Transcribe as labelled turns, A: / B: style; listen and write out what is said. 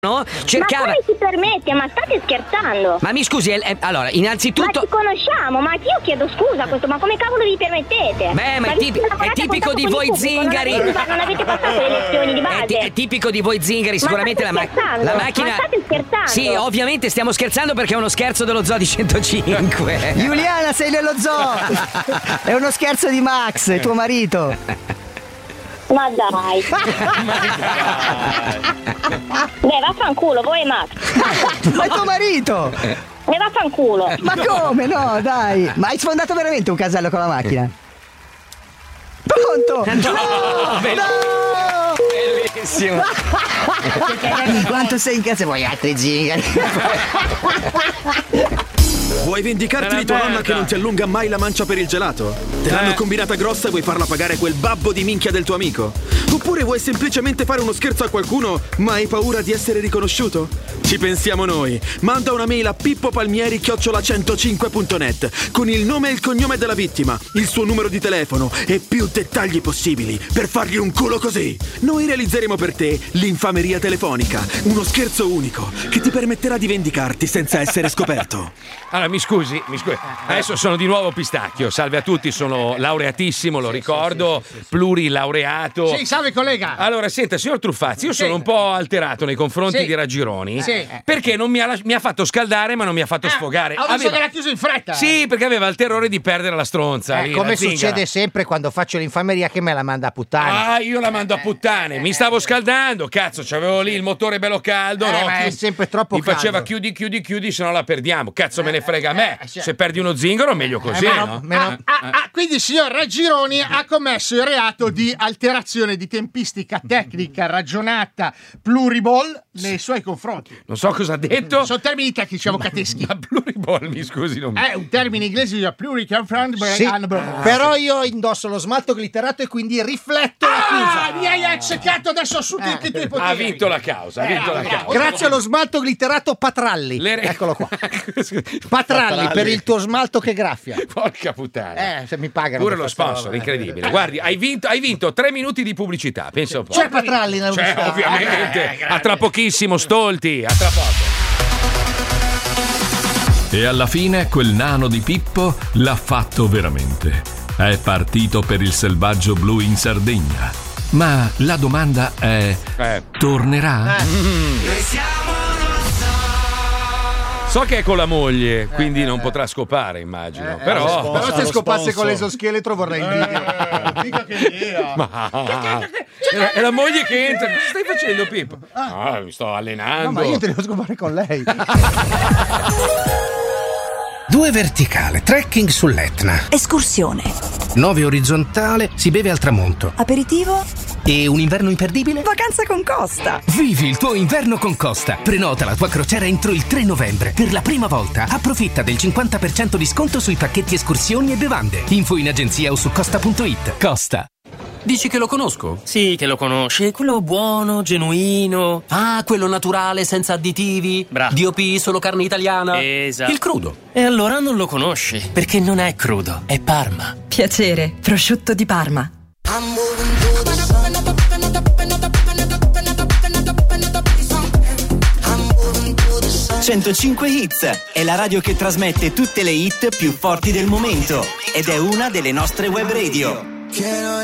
A: cercava.
B: Ma come si permette? Ma state scherzando?
A: Ma mi scusi, allora, innanzitutto.
B: Ma ci conosciamo, ma io chiedo scusa a questo, ma come cavolo vi permettete?
A: Beh, ma è tipico di voi zingari.
B: Non avete passato le lezioni di base.
A: È tipico di voi zingari, sicuramente la macchina.
B: Ma state scherzando?
A: Sì, ovviamente stiamo scherzando perché è uno scherzo dello Zoo di 105.
C: Giuliana, sei nello zoo. È uno scherzo di Max, tuo marito.
B: Ma dai. Beh, vaffanculo, voi e Max.
C: Ma è tuo marito.
B: E vaffanculo.
C: Ma come? No, dai. Ma hai sfondato veramente un casello con la macchina? Pronto?
A: No! Bellissimo.
C: Quanto sei in casa? Vuoi altri zingari?
D: Vuoi vendicarti di tua nonna che non ti allunga mai la mancia per il gelato? Te l'hanno combinata grossa e vuoi farla pagare quel babbo di minchia del tuo amico? Oppure vuoi semplicemente fare uno scherzo a qualcuno ma hai paura di essere riconosciuto? Ci pensiamo noi. Manda una mail a pippopalmieri@105.net con il nome e il cognome della vittima, il suo numero di telefono e più dettagli possibili per fargli un culo così. Noi realizzeremo per te l'infameria telefonica, uno scherzo unico che ti permetterà di vendicarti senza essere scoperto.
E: Allora, mi scusi. Adesso sono di nuovo Pistacchio. Salve a tutti, sono laureatissimo, lo ricordo, plurilaureato.
F: Sì, salve collega.
E: Allora, senta, signor Truffazzi, io sono un po' alterato nei confronti di Raggironi. Perché non mi ha fatto scaldare, ma non mi ha fatto sfogare.
F: Ho visto che l'ha chiuso in fretta.
E: Sì, perché aveva il terrore di perdere la stronza.
G: Come succede sempre quando faccio l'infameria che me la manda a puttane.
E: Io la mando a puttane. Mi stavo scaldando, cazzo, c'avevo lì il motore bello caldo. No,
G: ma è sempre troppo caldo.
E: Mi faceva chiudi, se no la perdiamo. Cazzo, me ne frega a me. Se perdi uno zingaro, meglio così, no?
F: Quindi il signor Raggironi ha commesso il reato di alterazione di tempistica tecnica ragionata pluriball nei suoi confronti.
E: Non so cosa ha detto.
F: Sono termini tecnici avvocateschi.
E: Ma pluriball, mi scusi, non
F: è un termine inglese di
G: sì, però io indosso lo smalto glitterato e quindi rifletto la chiusa.
F: Mi hai accecato adesso su tutti i tuoi poteri.
E: Ha vinto la causa,
G: Grazie allo smalto glitterato Patralli. Eccolo qua. Patralli per il tuo smalto che graffia.
E: Porca puttana.
G: Se mi pagano.
E: Pure lo sponsor, incredibile. Guardi, hai vinto 3 minuti di pubblicità, pensa un po'.
G: C'è Patralli nella
E: pubblicità? Ovviamente. A tra pochissimo, Stolti, a tra poco.
H: E alla fine quel nano di Pippo l'ha fatto veramente. È partito per il selvaggio blu in Sardegna. Ma la domanda è: tornerà?
E: So che è con la moglie, quindi non potrà scopare, immagino. Però
F: se scopasse con l'esoscheletro vorrei dire. Mica che idea.
E: È la moglie che entra. Cosa stai facendo, Pippo? Mi sto allenando.
G: No, ma io te devo scopare con lei.
I: 2 verticale, trekking sull'Etna.
J: Escursione.
I: 9 orizzontale, si beve al tramonto.
J: Aperitivo.
I: E un inverno imperdibile?
J: Vacanza con Costa.
I: Vivi il tuo inverno con Costa. Prenota la tua crociera entro il 3 novembre. Per la prima volta approfitta del 50% di sconto sui pacchetti escursioni e bevande. Info in agenzia o su costa.it. Costa.
K: Dici che lo conosco? Sì, che lo conosci. È quello buono, genuino. Ah, quello naturale, senza additivi. Bravo. DOP, solo carne italiana. Esatto. Il crudo. E allora non lo conosci, perché non è crudo, è Parma.
J: Piacere, prosciutto di Parma.
L: 105 Hits è la radio che trasmette tutte le hit più forti del momento ed è una delle nostre web radio.